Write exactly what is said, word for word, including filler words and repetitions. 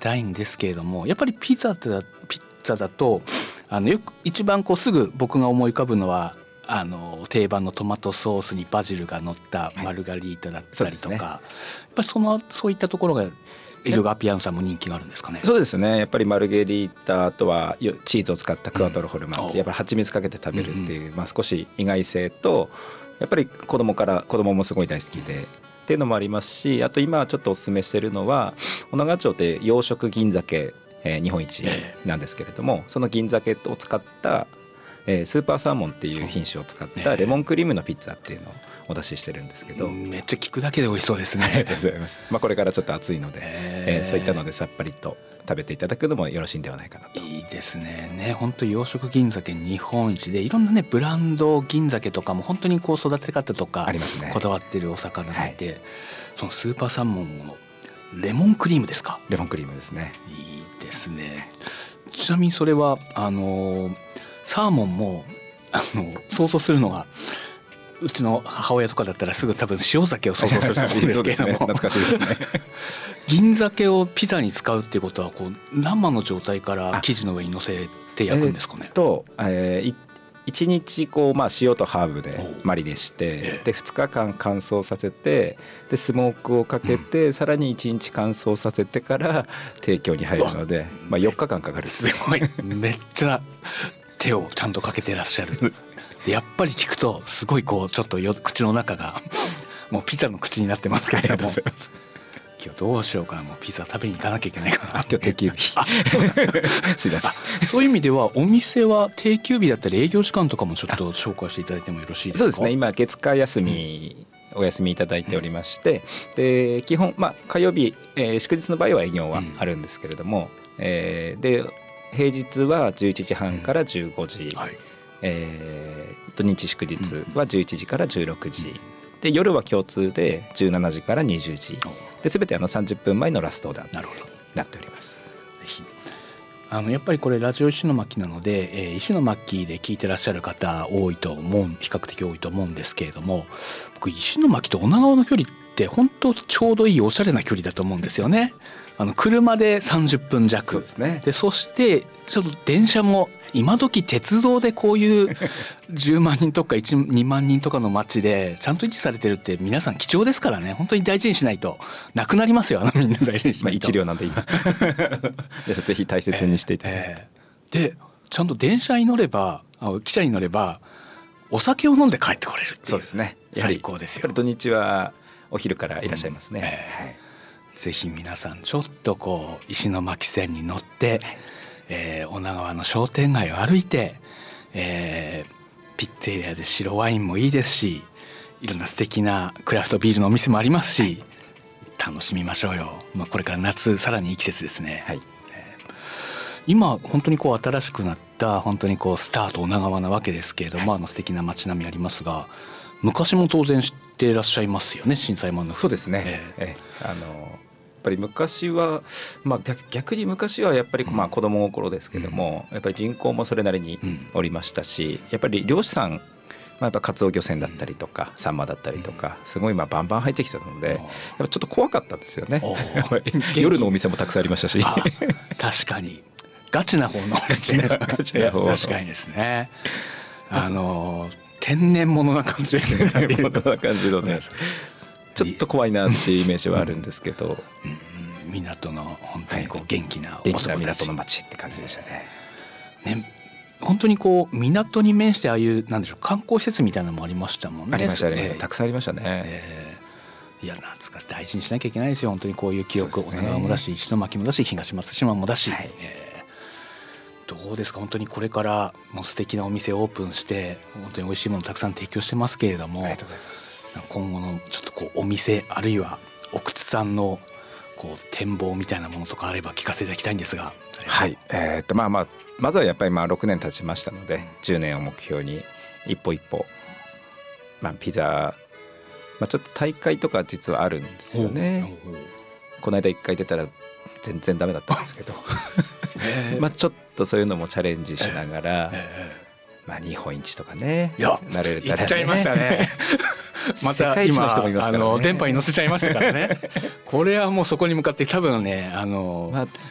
たいんですけれども、やっぱりピザだピッツァだとあのよく一番こうすぐ僕が思い浮かぶのはあの定番のトマトソースにバジルが乗ったマルガリータだったりとか、はい、やっぱりそのそういったところがエルガピアノさんも人気があるんですかね。 そうですね、やっぱりマルゲリータ、あとはチーズを使ったクワトロフォルマッジ、うん、やっぱり蜂蜜かけて食べるっていう、うんうん、まあ、少し意外性とやっぱり子供から子供もすごい大好きでっていうのもありますし、あと今ちょっとお勧めしてるのは女川町って養殖銀鮭、えー、日本一なんですけれども、えー、その銀鮭を使ったえー、スーパーサーモンっていう品種を使ったレモンクリームのピッツァっていうのをお出ししてるんですけど、 めっちゃ聞くだけで美味しそうですね。 ありがとうございます。まあ、これからちょっと暑いので、えー、そういったのでさっぱりと食べていただくのもよろしいんではないかなと。 いいですね。ね、本当養殖銀鮭日本一でいろんなねブランド銀鮭とかも本当にこう育て方とかありますね、 こだわってるお魚がいて、はい、そのスーパーサーモンのレモンクリームですか。 レモンクリームですね。 いいですね。ちなみにそれはあのサーモンもあの想像するのがうちの母親とかだったらすぐ多分塩鮭を想像すると思うんですけれどもね、 懐かしいですね。 銀鮭をピザに使うっていうことはこう生の状態から生地の上に乗せて焼くんですかね。 えー、と、えー、いちにちこう、まあ、塩とハーブでマリネして、えー、でふつかかん乾燥させてでスモークをかけて、うん、さらにいちにち乾燥させてから提供に入るので、まあ、よっかかんかかる。 すごいめっちゃ手をちゃんとかけてらっしゃる。でやっぱり聞くとすごいこうちょっとよ口の中がもうピザの口になってますけれども、今日どうしようかな、もうピザ食べに行かなきゃいけないかな。 今日定休日すいません。 そういう意味ではお店は定休日だったり営業時間とかもちょっと紹介していただいてもよろしいですか。 そうですね、今月火休み、うん、お休みいただいておりまして、うん、で基本、まあ、火曜日、えー、祝日の場合は営業はあるんですけれども、うん、えー、で平日はじゅういちじはんからじゅうごじ、うん、はい、えー、土日祝日はじゅういちじからじゅうろくじ、うん、で夜は共通でじゅうしちじからにじゅうじで全てあのさんじゅっぷんまえのラストオーダーになっております。 ぜひあのやっぱりこれラジオ石巻なので、えー、石巻で聞いてらっしゃる方多いと思う、比較的多いと思うんですけれども、僕石巻と女川の距離って本当ちょうどいいおしゃれな距離だと思うんですよね。あの車でさんじゅっぷん弱。 そうですね。 でそしてちょっと電車も今時鉄道でこういうじゅうまんにんとかいちにまんにんとかの街でちゃんと維持されてるって皆さん貴重ですからね。本当に大事にしないとなくなりますよ。あのみんな大事にしないと、まあ、 一両なんで今ぜひ大切にしていただいて、 えーえー、でちゃんと電車に乗れば汽車に乗ればお酒を飲んで帰ってこれるっていう。 そうですね、 最高ですよ。 やはり土日はお昼からいらっしゃいますね、うん、えーはい、 ぜひ皆さんちょっとこう石巻線に乗って、えー、女川の商店街を歩いて、えー、ピッツェリアで白ワインもいいですし、いろんな素敵なクラフトビールのお店もありますし、楽しみましょうよ。まあ、これから夏さらにいい季節ですね、はい、えー、今本当にこう新しくなった本当にこうスタート女川なわけですけれども、はい、あの素敵な街並みありますが、昔も当然知っていらっしゃいますよね、震災前の。 そうですね、えー、あのやっぱり昔は、まあ、逆, 逆に昔はやっぱりまあ子供心ですけども、うん、やっぱり人口もそれなりにおりましたし、やっぱり漁師さん、まあ、やっぱカツオ漁船だったりとかサンマだったりとかすごいまあバンバン入ってきたので、やっぱちょっと怖かったですよね。夜のお店もたくさんありましたし確かにガチな方のガチな方確かにですね。あの天然物な感じですね。 天然物な感じのねちょっと怖いなっていうイメージはあるんですけど、 うんうん、港の本当にこう元気な元気な港の町って感じでしたね。 ね、本当にこう港に面してああいうなんでしょう観光施設みたいなのもありましたもんね。 ありましたありました、えー、たくさんありましたね、 えー、いや懐かしい、大事にしなきゃいけないですよ本当にこういう記憶。女川もだし石巻もだし東松島もだし、はい、えー、どうですか本当にこれからもう素敵なお店をオープンして本当に美味しいものたくさん提供してますけれども、 ありがとうございます。 今後のちょっとこうお店あるいは奥津さんのこう展望みたいなものとかあれば聞かせていただきたいんですが。 はい、えー、っとまあまあまずはやっぱりまあろくねん経ちましたのでじゅうねんを目標に一歩一歩、まあ、ピザ、まあ、ちょっと大会とか実はあるんですよね。この間いっかい出たら全然ダメだったんですけどまあちょっとそういうのもチャレンジしながら、まあ、日本一とかね、 いやなれるたらね、言っちゃいましたねまた今あの電波に乗せちゃいましたからねこれはもうそこに向かって多分ねあの、まあ、